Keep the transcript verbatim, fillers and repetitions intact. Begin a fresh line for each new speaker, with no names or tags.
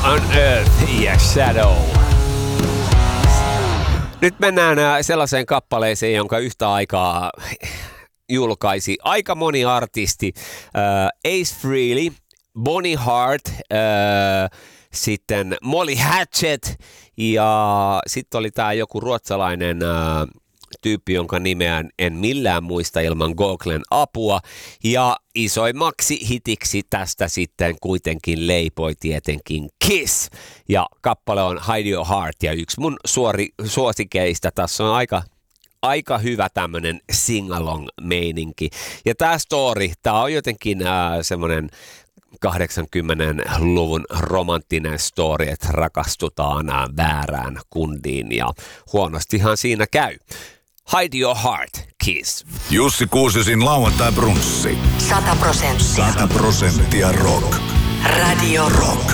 on Earth ja Shadow. Nyt mennään sellaiseen kappaleeseen, jonka yhtä aikaa julkaisi aika moni artisti. Uh, Ace Frehley, Bonnie Hart, uh, sitten Molly Hatchet ja sitten oli tää joku ruotsalainen uh, tyyppi, jonka nimeä en millään muista ilman Googlen apua. Ja isoimmaksi hitiksi tästä sitten kuitenkin leipoi tietenkin Kiss. Ja kappale on Hide Your Heart ja yksi mun suori, suosikeista. Tässä on aika, aika hyvä tämmönen sing-along-meininki. Ja tää story, tää on jotenkin äh, semmonen kahdeksankymmentäluvun romanttinen story, että rakastutaan äh, väärään kundiin ja huonostihan siinä käy. Hide Your Heart, Kiss.
Jussi Kuusiosin lauantai brunssi.
Sata prosenttia.
Sata prosenttia rock.
Radio Rock.